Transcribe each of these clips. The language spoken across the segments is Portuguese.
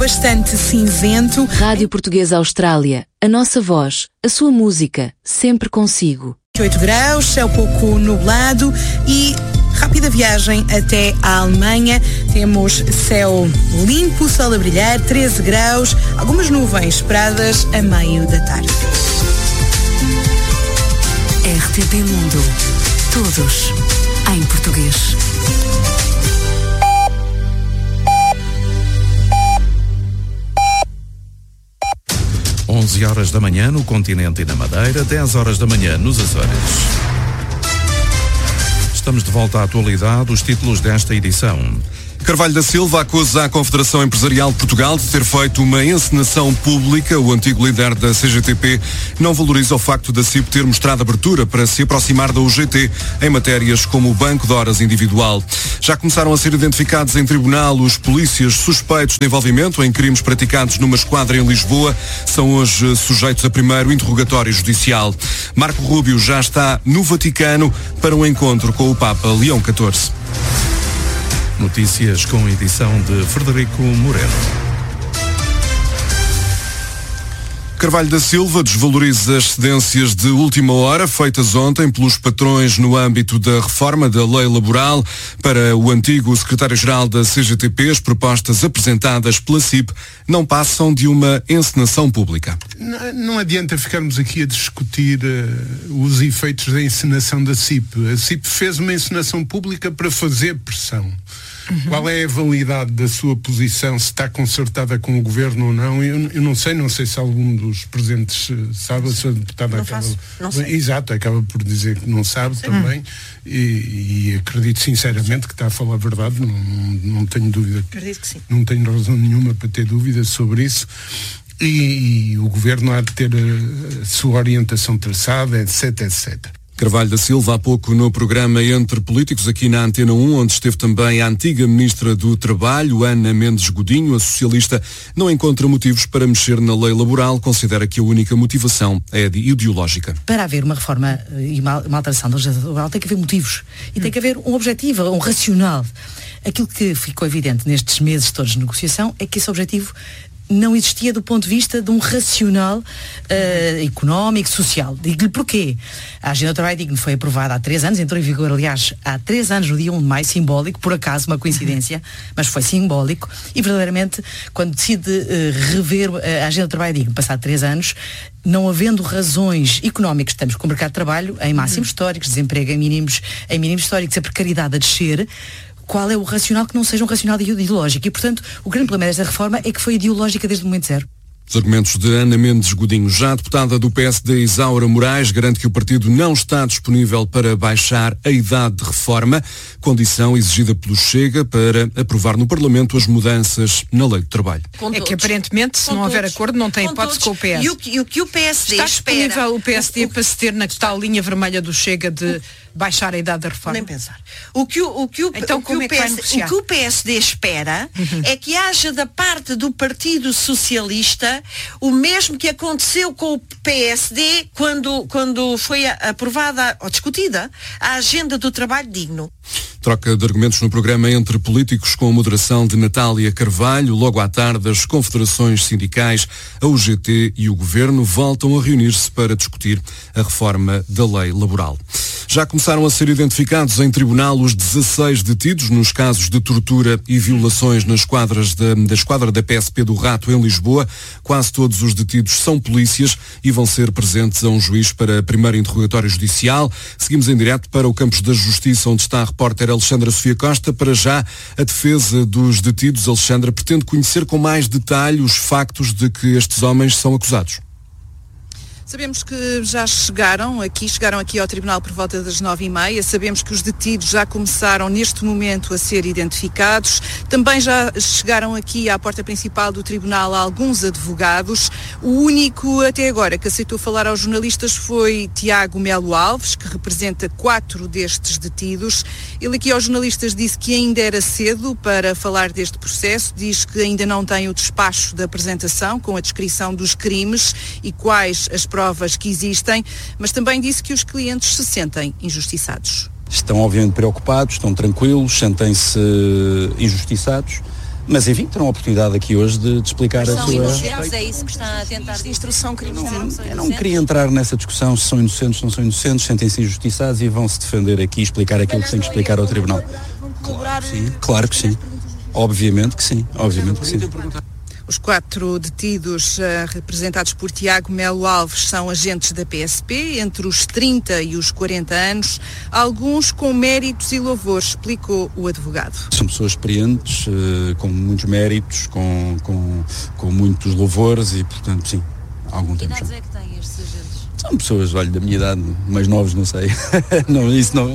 Bastante cinzento. Rádio Portuguesa Austrália, a nossa voz, a sua música, sempre consigo. 8 graus, céu pouco nublado e rápida viagem até a Alemanha. Temos céu limpo, sol a brilhar, 13 graus, algumas nuvens esperadas a meio da tarde. RTP Mundo. Todos em português. Onze horas da manhã no continente e na Madeira, 10 horas da manhã nos Açores. Estamos de volta à atualidade, os títulos desta edição. Carvalho da Silva acusa a Confederação Empresarial de Portugal de ter feito uma encenação pública. O antigo líder da CGTP não valoriza o facto da CIP ter mostrado abertura para se aproximar da UGT em matérias como o banco de horas individual. Já começaram a ser identificados em tribunal os polícias suspeitos de envolvimento em crimes praticados numa esquadra em Lisboa. São hoje sujeitos a primeiro interrogatório judicial. Marco Rubio já está no Vaticano para um encontro com o Papa Leão XIV. Notícias com edição de Frederico Moreno. Carvalho da Silva desvaloriza as cedências de última hora feitas ontem pelos patrões no âmbito da reforma da lei laboral. Para o antigo secretário-geral da CGTP, as propostas apresentadas pela CIP não passam de uma encenação pública. Não adianta ficarmos aqui a discutir os efeitos da encenação da CIP. A CIP fez uma encenação pública para fazer pressão. Qual é a validade da sua posição, se está concertada com o governo ou não? Eu não sei se algum dos presentes sabe, se a deputada não sei. Exato, acaba por dizer que não sabe também, e acredito sinceramente que está a falar a verdade, não tenho dúvida. Acredito que sim. Não tenho razão nenhuma para ter dúvidas sobre isso. E o governo há de ter a sua orientação traçada, etc, etc. Carvalho da Silva, há pouco no programa Entre Políticos, aqui na Antena 1, onde esteve também a antiga Ministra do Trabalho, Ana Mendes Godinho, a socialista, não encontra motivos para mexer na lei laboral, considera que a única motivação é ideológica. Para haver uma reforma e uma alteração da legislação laboral tem que haver motivos e tem que haver um objetivo, um racional. Aquilo que ficou evidente nestes meses todos de negociação é que esse objetivo não existia do ponto de vista de um racional económico, social. Digo-lhe porquê. A Agenda do Trabalho Digno foi aprovada há 3 anos, entrou em vigor, aliás, há 3 anos, no dia 1 de maio, simbólico, por acaso, uma coincidência, mas foi simbólico, e verdadeiramente, quando decide rever a Agenda do Trabalho Digno, passado 3 anos, não havendo razões económicas, estamos com o mercado de trabalho em máximos históricos, desemprego em mínimos históricos, a precariedade a descer. Qual é o racional que não seja um racional ideológico? E, portanto, o grande problema desta reforma é que foi ideológica desde o momento zero. Os argumentos de Ana Mendes Godinho. Já a deputada do PSD, Isaura Moraes, garante que o partido não está disponível para baixar a idade de reforma, condição exigida pelo Chega para aprovar no Parlamento as mudanças na lei do trabalho. É que aparentemente, se não houver acordo, não tem hipótese com o PS. E o que o PSD está espera... disponível o PSD para se ter na tal linha vermelha do Chega de baixar a idade da reforma? Nem pensar. O que o PSD espera é que haja da parte do Partido Socialista o mesmo que aconteceu com o PSD quando foi aprovada ou discutida a Agenda do Trabalho Digno. Troca de argumentos no programa Entre Políticos com a moderação de Natália Carvalho. Logo à tarde, as confederações sindicais, a UGT e o Governo voltam a reunir-se para discutir a reforma da lei laboral. Já começaram a ser identificados em tribunal os 16 detidos nos casos de tortura e violações nas esquadras da esquadra da PSP do Rato em Lisboa. Quase todos os detidos são polícias e vão ser presentes a um juiz para primeiro interrogatório judicial. Seguimos em direto para o Campos da Justiça, onde está a repórter Alexandra Sofia Costa. Para já, a defesa dos detidos, Alexandra, pretende conhecer com mais detalhe os factos de que estes homens são acusados. Sabemos que já chegaram aqui ao Tribunal por volta das 9h30. Sabemos que os detidos já começaram neste momento a ser identificados. Também já chegaram aqui à porta principal do Tribunal alguns advogados. O único até agora que aceitou falar aos jornalistas foi Tiago Melo Alves, que representa 4 destes detidos. Ele aqui aos jornalistas disse que ainda era cedo para falar deste processo. Diz que ainda não tem o despacho da apresentação com a descrição dos crimes e quais as provas que existem, mas também disse que os clientes se sentem injustiçados. Estão obviamente preocupados, estão tranquilos, sentem-se injustiçados, Mas enfim, terão a oportunidade aqui hoje de explicar a sua... É isso que está a tentar de instrução criminal? Eu não queria entrar nessa discussão se são inocentes ou não são inocentes, sentem-se injustiçados e vão-se defender aqui e explicar aquilo que têm que explicar ao Tribunal. Claro que sim. Obviamente que sim. Os 4 detidos representados por Tiago Melo Alves são agentes da PSP, entre os 30 e os 40 anos, alguns com méritos e louvores, explicou o advogado. São pessoas experientes, com muitos méritos, com muitos louvores e, portanto, sim, há algum tempo. Que idades é que têm estes agentes? São pessoas, olha, da minha idade, mais novos, não sei. Não, isso não.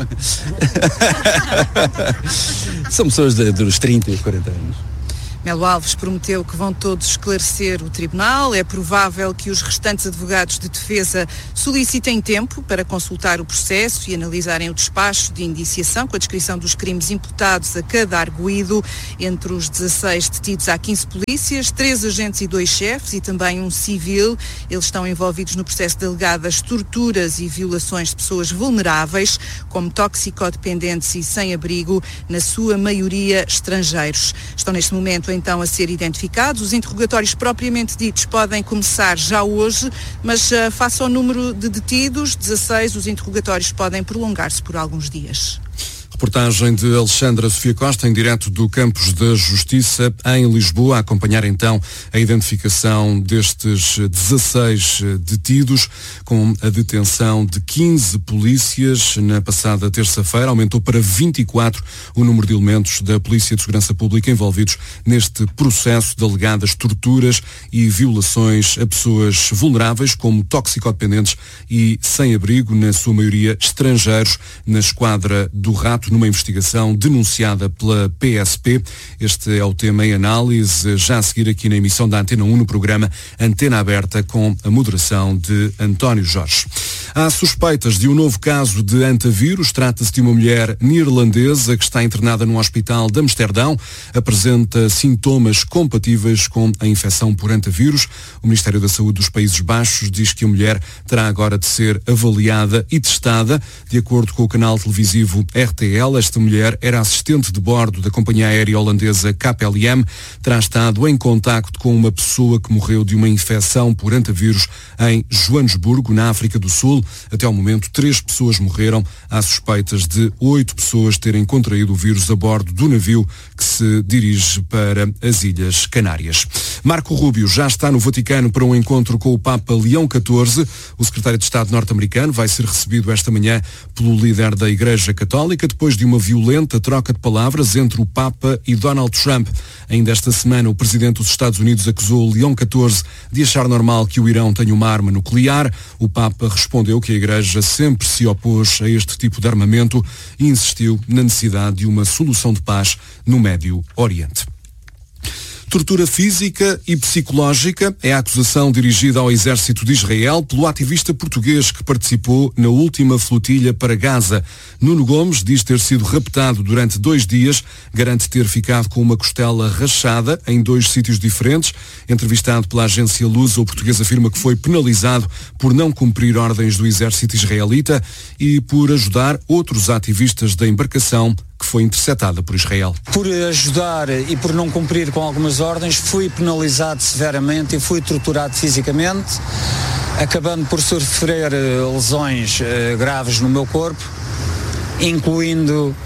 São pessoas dos 30 e os 40 anos. Melo Alves prometeu que vão todos esclarecer o tribunal. É provável que os restantes advogados de defesa solicitem tempo para consultar o processo e analisarem o despacho de indiciação com a descrição dos crimes imputados a cada arguido. Entre os 16 detidos há 15 polícias, 3 agentes e 2 chefes e também um civil. Eles estão envolvidos no processo de alegadas torturas e violações de pessoas vulneráveis, como toxicodependentes e sem-abrigo, na sua maioria estrangeiros. Estão neste momento então a ser identificados. Os interrogatórios propriamente ditos podem começar já hoje, mas face ao número de detidos, 16, os interrogatórios podem prolongar-se por alguns dias. Reportagem de Alexandra Sofia Costa, em direto do Campos da Justiça, em Lisboa, a acompanhar então a identificação destes 16 detidos, com a detenção de 15 polícias na passada terça-feira. Aumentou para 24 o número de elementos da Polícia de Segurança Pública envolvidos neste processo de alegadas torturas e violações a pessoas vulneráveis, como toxicodependentes e sem-abrigo, na sua maioria estrangeiros, na esquadra do Rato, numa investigação denunciada pela PSP. Este é o tema em análise, já a seguir aqui na emissão da Antena 1, no programa Antena Aberta, com a moderação de António Jorge. Há suspeitas de um novo caso de antavírus. Trata-se de uma mulher neerlandesa que está internada num hospital de Amsterdão. Apresenta sintomas compatíveis com a infecção por antavírus. O Ministério da Saúde dos Países Baixos diz que a mulher terá agora de ser avaliada e testada. De acordo com o canal televisivo RTL, esta mulher era assistente de bordo da companhia aérea holandesa KLM, terá estado em contacto com uma pessoa que morreu de uma infecção por antavírus em Joanesburgo, na África do Sul. Até ao momento, 3 pessoas morreram. Há suspeitas de 8 pessoas terem contraído o vírus a bordo do navio que se dirige para as Ilhas Canárias. Marco Rubio já está no Vaticano para um encontro com o Papa Leão XIV. O secretário de Estado norte-americano vai ser recebido esta manhã pelo líder da Igreja Católica, depois de uma violenta troca de palavras entre o Papa e Donald Trump. Ainda esta semana, o presidente dos Estados Unidos acusou Leão XIV de achar normal que o Irão tenha uma arma nuclear. O Papa respondeu que a Igreja sempre se opôs a este tipo de armamento e insistiu na necessidade de uma solução de paz no Médio Oriente. Tortura física e psicológica é a acusação dirigida ao exército de Israel pelo ativista português que participou na última flotilha para Gaza. Nuno Gomes diz ter sido raptado durante 2 dias, garante ter ficado com uma costela rachada em 2 sítios diferentes. Entrevistado pela agência Lusa, o português afirma que foi penalizado por não cumprir ordens do exército israelita e por ajudar outros ativistas da embarcação que foi interceptada por Israel. Por ajudar e por não cumprir com algumas ordens, fui penalizado severamente e fui torturado fisicamente, acabando por sofrer lesões graves no meu corpo, incluindo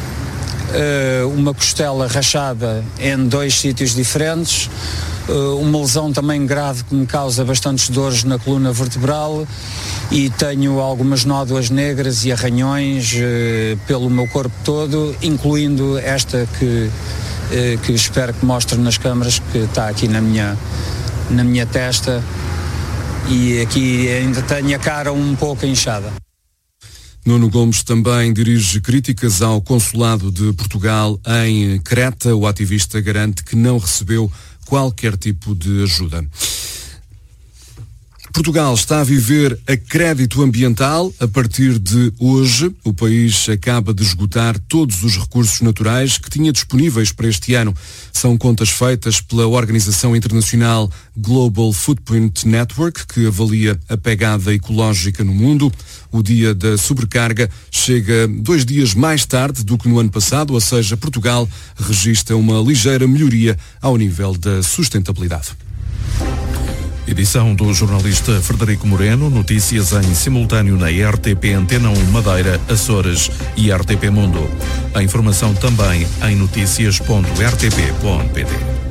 uma costela rachada em 2 sítios diferentes, uma lesão também grave que me causa bastantes dores na coluna vertebral e tenho algumas nódoas negras e arranhões pelo meu corpo todo, incluindo esta que espero que mostre nas câmaras, que está aqui na minha testa, e aqui ainda tenho a cara um pouco inchada. Nuno Gomes também dirige críticas ao Consulado de Portugal em Creta. O ativista garante que não recebeu qualquer tipo de ajuda. Portugal está a viver a crédito ambiental. A partir de hoje, o país acaba de esgotar todos os recursos naturais que tinha disponíveis para este ano. São contas feitas pela Organização Internacional Global Footprint Network, que avalia a pegada ecológica no mundo. O dia da sobrecarga chega 2 dias mais tarde do que no ano passado, ou seja, Portugal registra uma ligeira melhoria ao nível da sustentabilidade. Edição do jornalista Frederico Moreno, notícias em simultâneo na RTP Antena 1 Madeira, Açores e RTP Mundo. A informação também em noticias.rtp.pt.